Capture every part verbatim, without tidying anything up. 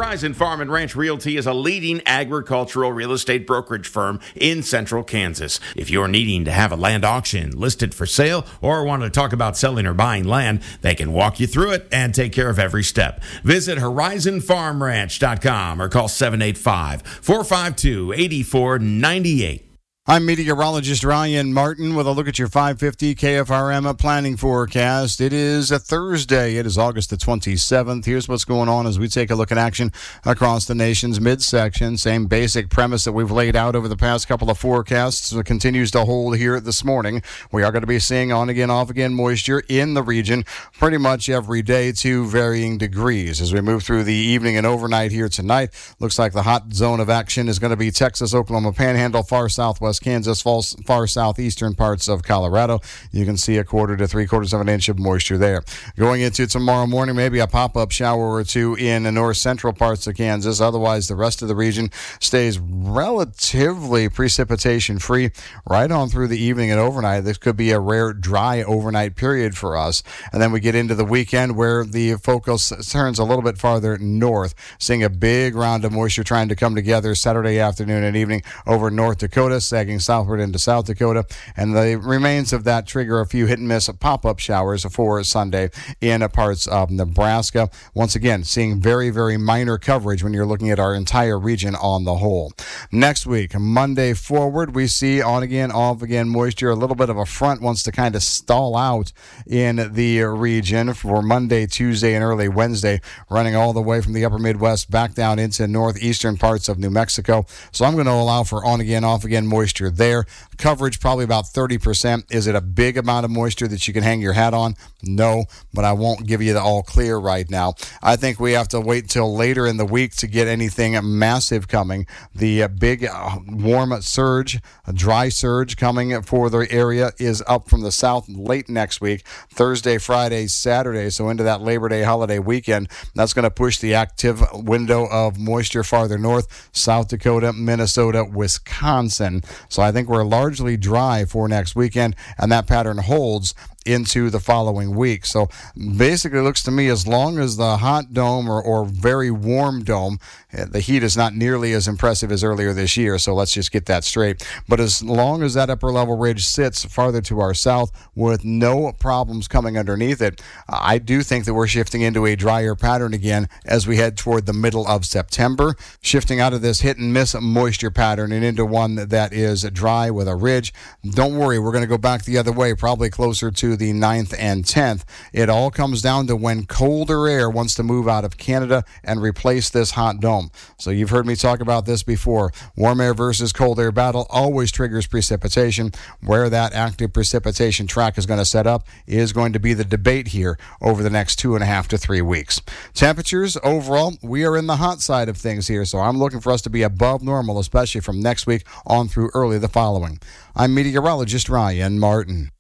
Horizon Farm and Ranch Realty is a leading agricultural real estate brokerage firm in central Kansas. If you're needing to have a land auction listed for sale or want to talk about selling or buying land, they can walk you through it and take care of every step. Visit horizon farm ranch dot com or call seven eight five, four five two, eight four nine eight. I'm meteorologist Ryan Martin with a look at your five fifty K F R M planning forecast. It is a Thursday. It is August the twenty-seventh. Here's what's going on as we take a look at action across the nation's midsection. Same basic premise that we've laid out over the past couple of forecasts continues to hold here this morning. We are going to be seeing on again, off again moisture in the region pretty much every day to varying degrees. As we move through the evening and overnight here tonight, looks like the hot zone of action is going to be Texas, Oklahoma Panhandle, far southwest Kansas, far southeastern parts of Colorado. You can see a quarter to three quarters of an inch of moisture there. Going into tomorrow morning, maybe a pop-up shower or two in the north central parts of Kansas. Otherwise, the rest of the region stays relatively precipitation free right on through the evening and overnight. This could be a rare dry overnight period for us. And then we get into the weekend where the focus turns a little bit farther north, seeing a big round of moisture trying to come together Saturday afternoon and evening over North Dakota, sagging southward into South Dakota, and the remains of that trigger a few hit-and-miss pop-up showers for Sunday in parts of Nebraska. Once again, seeing very, very minor coverage when you're looking at our entire region on the whole. Next week, Monday forward, we see on-again, off-again moisture. A little bit of a front wants to kind of stall out in the region for Monday, Tuesday, and early Wednesday, running all the way from the upper Midwest back down into northeastern parts of New Mexico. So I'm going to allow for on-again, off-again moisture there. Coverage probably about thirty percent. Is it a big amount of moisture that you can hang your hat on? No, but I won't give you the all clear right now. I think we have to wait till later in the week to get anything massive coming. The uh, big uh, warm surge, a dry surge coming for the area is up from the south late next week, Thursday, Friday, Saturday, so into that Labor Day holiday weekend. That's going to push the active window of moisture farther north, South Dakota, Minnesota, Wisconsin. So I think we're largely dry for next weekend, and that pattern holds into the following week. So basically it looks to me as long as the hot dome or, or very warm dome, the heat is not nearly as impressive as earlier this year, so let's just get that straight. But as long as that upper level ridge sits farther to our south with no problems coming underneath it, I do think that we're shifting into a drier pattern again as we head toward the middle of September, shifting out of this hit and miss moisture pattern and into one that is dry with a ridge. Don't worry, we're going to go back the other way, probably closer to the ninth and tenth. It all comes down to when colder air wants to move out of Canada and replace this hot dome. So you've heard me talk about this before. Warm air versus cold air battle always triggers precipitation. Where that active precipitation track is going to set up is going to be the debate here over the next two and a half to three weeks. Temperatures overall, we are in the hot side of things here, so I'm looking for us to be above normal, especially from next week on through early the following. I'm meteorologist Ryan Martin.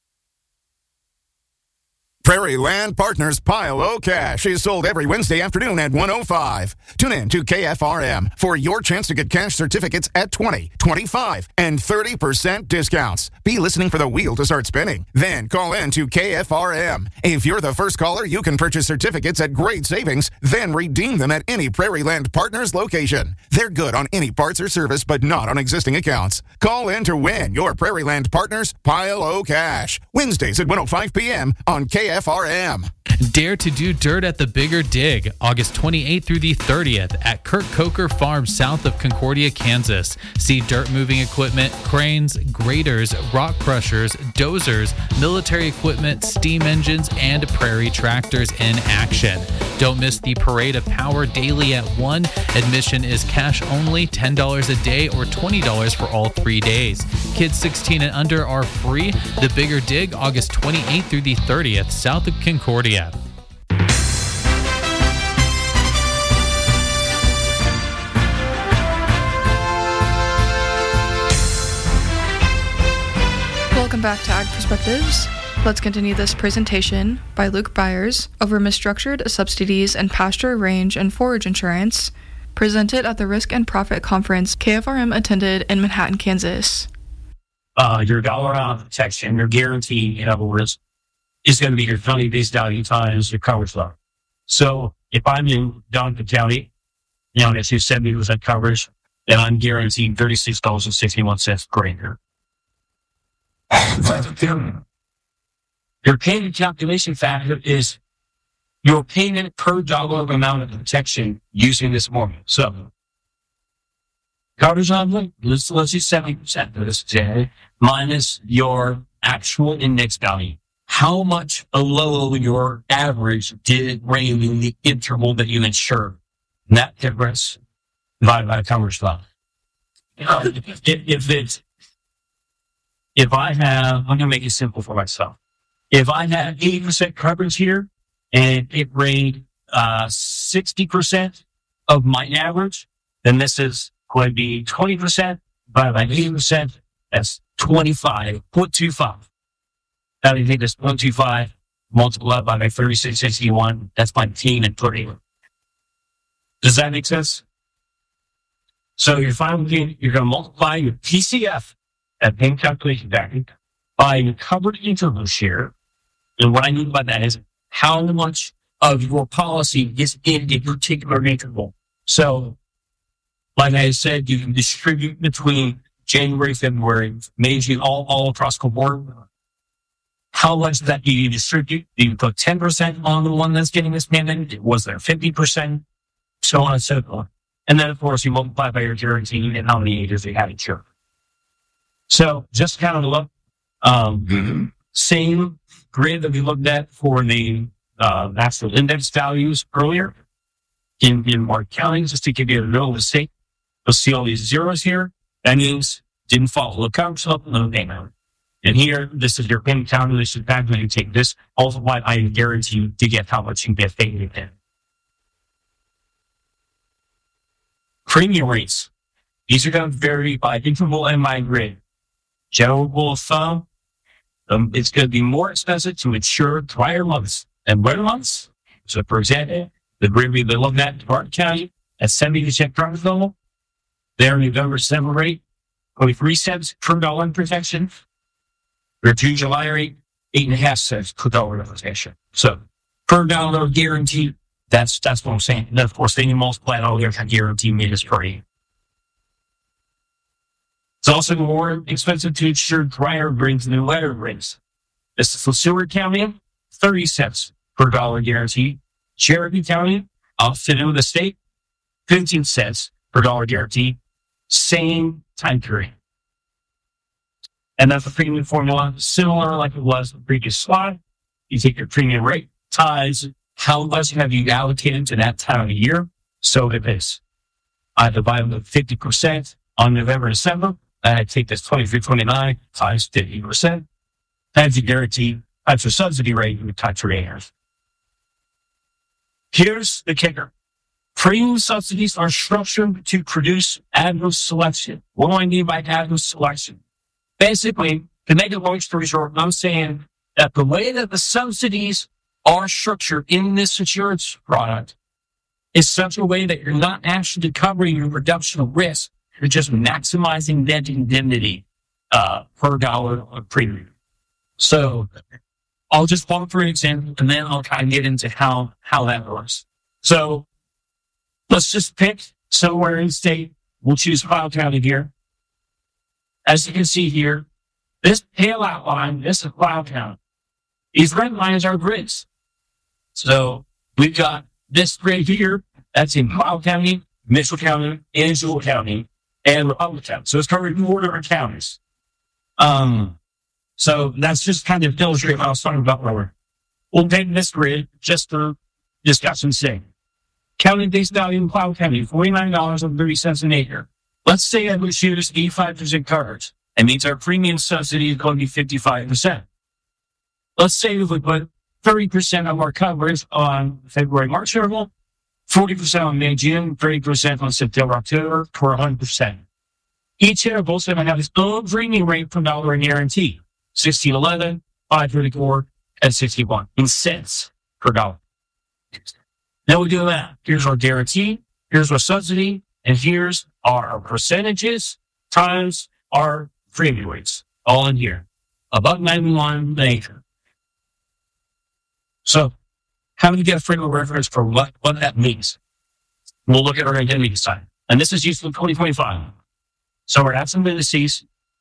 Prairie Land Partners Pile O Cash is sold every Wednesday afternoon at one oh five. Tune in to K F R M for your chance to get cash certificates at twenty, twenty-five, and thirty percent discounts. Be listening for the wheel to start spinning. Then call in to K F R M. If you're the first caller, you can purchase certificates at great savings, then redeem them at any Prairie Land Partners location. They're good on any parts or service, but not on existing accounts. Call in to win your Prairie Land Partners Pile O Cash. Wednesdays at one oh five p.m. on K F R M. Dare to do dirt at the Bigger Dig, August twenty-eighth through the thirtieth at Kurt Coker Farm south of Concordia, Kansas. See dirt moving equipment, cranes, graders, rock crushers, dozers, military equipment, steam engines, and prairie tractors in action. Don't miss the Parade of Power daily at one. Admission is cash only, ten dollars a day or twenty dollars for all three days. Kids sixteen and under are free. The Bigger Dig, August twenty-eighth through the thirtieth, south of Concordia. Welcome back to Ag Perspectives. Let's continue this presentation by Luke Byers over misstructured subsidies and pasture, range, and forage insurance, presented at the Risk and Profit Conference K F R M attended in Manhattan, Kansas. Uh, your dollar amount of protection, your guarantee, in other words, is going to be your county-based value times your coverage level. So if I'm in Donegal County you know, if you seventy percent coverage, then I'm guaranteeing thirty-six dollars and sixty-one cents per acre. Your payment calculation factor is your payment per dollar amount of protection using this formula. So, coverage on, let's, let's use seventy percent for this today, minus your actual index value. How much below your average did it rain in the interval that you insure? And that difference divided by the coverage level. if, if it's, if I have, I'm going to make it simple for myself. If I have eighty percent coverage here and it rained uh, sixty percent of my average, then this is going to be twenty percent divided by eighty percent. That's twenty-five point two five. Now you take this point two five, multiply by my thirty-six sixty-one, that's my payment per acre. Does that make sense? So you're finally, you're going to multiply your P C F, that payment calculation factor, by your covered interval share. And what I mean by that is how much of your policy is in a particular interval. So, like I said, you can distribute between January, February, May, June, all, all across the board. How much of that do you distribute? Do you put ten percent on the one that's getting this payment? Was there fifty percent? So on and so forth. And then, of course, you multiply by your guarantee and how many acres they have insured. So just kind of look, um, mm-hmm. same grid that we looked at for the uh, national index values earlier in, in Mark County, just to give you a real mistake. You'll see all these zeros here. That means didn't follow the coverage level, no payment. And here, this is your payment calculation factor. When you take this, multiply, I guarantee you to get how much you get paid in. Premium rates. These are going to vary by interval and by grid. General rule of thumb, um, it's going to be more expensive to insure drier months than wetter months. So, for example, the grid we've been looking at in Martin County at seventy percent coverage level, their November, December rate, twenty-three cents per dollar in protection. Their June, July rate, eight and a half cents per dollar in protection. So, per dollar guarantee, that's that's what I'm saying. And then, of course, then you multiply it all their guarantee meters per year. It's also more expensive to insure drier grades than wetter grades. This is Seward County, thirty cents per dollar guarantee. Cherokee County, outfitted with the state, fifteen cents per dollar guarantee. Same time period. And that's the premium formula, similar like it was in the previous slide. You take your premium rate times how much have you allocated to that time of the year. So if it's, I divide with fifty percent on November, December, and I take this twenty-three twenty-nine times fifty percent, times the guarantee, times the subsidy rate, and times your acres. Here's the kicker. Premium subsidies are structured to produce adverse selection. What do I mean by adverse selection? Basically, to make a long story short, I'm saying that the way that the subsidies are structured in this insurance product is such a way that you're not actually covering your reduction of risk. You're just maximizing net indemnity uh, per dollar of premium. So I'll just walk through an example, and then I'll kind of get into how, how that works. So let's just pick somewhere in state. We'll choose Ohio County here. As you can see here, this pale outline, this is Ohio County. These red lines are grids. So we've got this grid here, that's in Ohio County, Mitchell County, and Jewell County, and Republic County. So it's covering four different counties. Um, so that's just kind of illustrating what I was talking about earlier. We'll take this grid just for discussion's sake. County base value in Ohio County, forty-nine dollars and thirty cents an acre. Let's say that we choose eighty-five percent coverage. That means our premium subsidy is going to be fifty-five percent. Let's say if we put thirty percent of our coverage on February, March interval, forty percent on May, June, thirty percent on September, October, for one hundred percent. Each interval is going to have its own premium rate per dollar in guarantee. sixteen eleven, five thirty-four, and sixty-one in cents per dollar. Now we do that. Here's our guarantee, here's our subsidy, and here's our percentages times our premium rates. All in here. About ninety-one an acre. So, how do we get a frame of reference for what, what that means? we'll look at our identity side. And this is used in twenty twenty-five. So we're at some indices,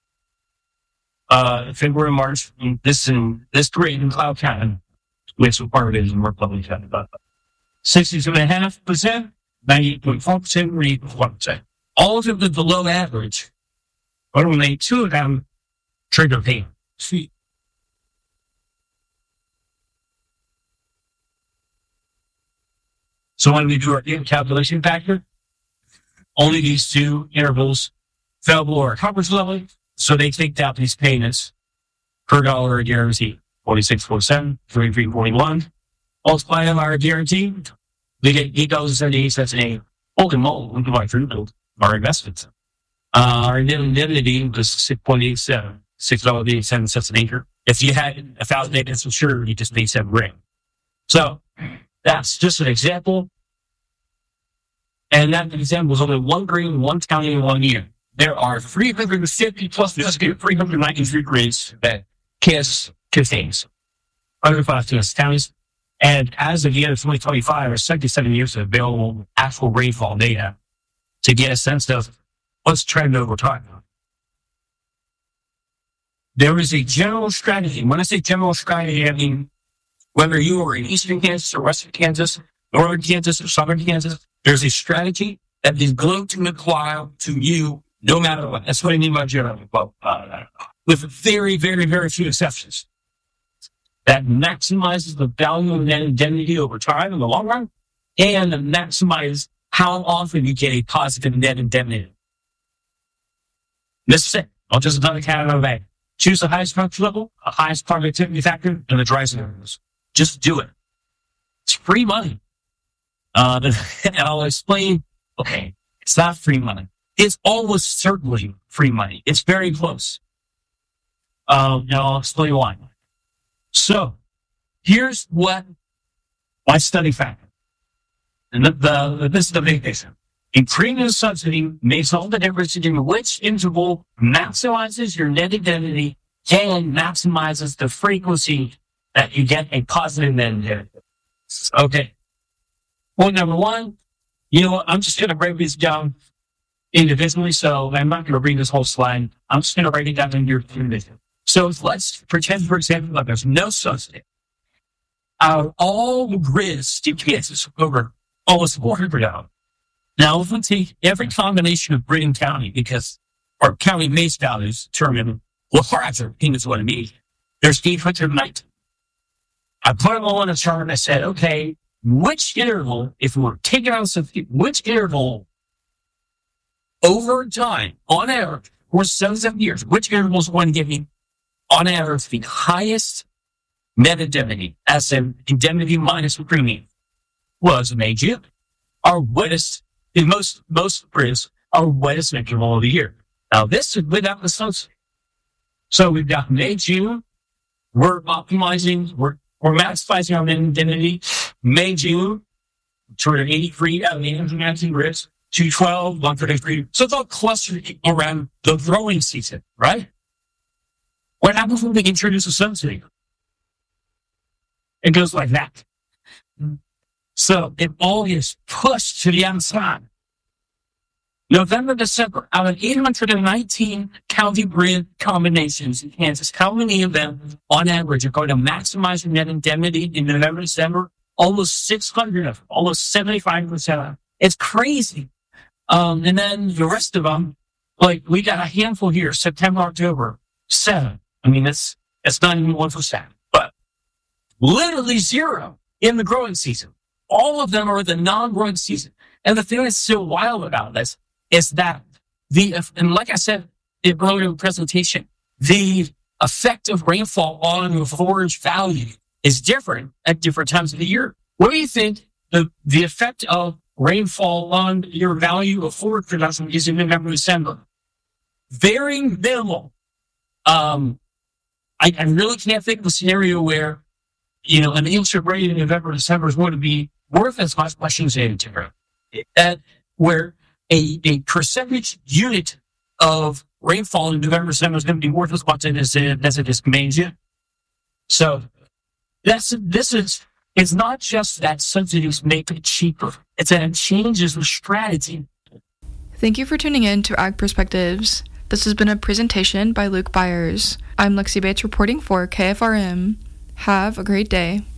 uh, February, March, and this in this grade in Cloud County, which is part of it in Republic County, but sixty-two point five percent, ninety-eight point four percent, eighty point one percent. All of them are below average, but only two of them trigger payment. See. So when we do our calculation factor, only these two intervals fell below our coverage level, so they take out these payments per dollar guarantee. forty-six point four seven, thirty-three point one. Multiply our guarantee, we get eight dollars and seventy-eight cents an acre. Holy moly, we can buy through build our investments. Uh, our indemnity was six point eight seven, six dollars and eighty-seven cents an acre. If you had a thousand acres insured, you just paid seven grand. So that's just an example. And that example was only one grade in one county in one year. There are three hundred fifty plus three hundred ninety-three grades that Kansas contains. one hundred five Kansas counties. And as of the end of twenty twenty-five, there's seventy-seven years of available actual rainfall data to get a sense of what's trend over time. There is a general strategy. When I say general strategy, I mean whether you are in eastern Kansas or western Kansas, northern Kansas or southern Kansas, there's a strategy that is going to apply to you no matter what. That's what I mean by general. Well, uh, with very, very, very few exceptions. That maximizes the value of that indemnity over time in the long run and maximizes how often you get a positive net indemnity. This is it. I'll just another cat out of the bag. Choose the highest coverage level, the highest productivity factor, and the dry scenarios. Just do it. It's free money. Uh, and I'll explain, okay, it's not free money. It's almost certainly free money. It's very close. Um, now I'll explain why. So, here's what my study found. And the, the, this is the big picture. A premium subsidy makes all the difference in which interval maximizes your net indemnity and maximizes the frequency that you get a positive net indemnity. Okay. Point number one, you know what? I'm just going to break this down individually, so I'm not going to read this whole slide. I'm just going to break it down in your individual. So let's pretend, for example, that there's no subsidy. Out of all the grids in Kansas over almost four hundred dollars. Now, if we take every combination of grid and county, because our county base values determine what larger is what I mean, there's eight hundred nineteen. I put them all on a chart and I said, okay, which interval, if we were taking out subsidy, which interval over time, on average, for seven, seven years, which interval is going to give me on average, the highest net indemnity, as in indemnity minus premium, was May, June. Our wettest, in most, most grids, our wettest interval of the year. Now, this is without the subsidy. So we've got May, June. We're optimizing, we're, we're maximizing our net indemnity. May, June, two hundred eighty-three out of eight hundred nineteen grids, two twelve, one thirty-three. So it's all clustered around the growing season, right? What happens when they introduce a subsidy? It goes like that. So it all gets pushed to the outside. November, December, out of eight hundred nineteen county grid combinations in Kansas, how many of them, on average, are going to maximize your net indemnity in November, December? Almost six hundred of them, almost seventy-five percent of them. It's crazy. Um, and then the rest of them, like we got a handful here, September, October, seven. I mean, it's, it's not even one percent, but literally zero in the growing season. All of them are the non-growing season. And the thing that's so wild about this is that the, and like I said in earlier in the presentation, the effect of rainfall on the forage value is different at different times of the year. What do you think the, the effect of rainfall on your value of forage production is in November, December? Very minimal. Um, I, I really can't think of a scenario where, you know, an yield rate in November, December is going to be worth as much as in January. That where a, a percentage unit of rainfall in November, December is going to be worth as much as it is, as it is May, June. So that's, this is It's not just that subsidies make it cheaper. It's that it changes the strategy. Thank you for tuning in to Ag Perspectives. This has been a presentation by Luke Byers. I'm Lexi Bates reporting for K F R M. Have a great day.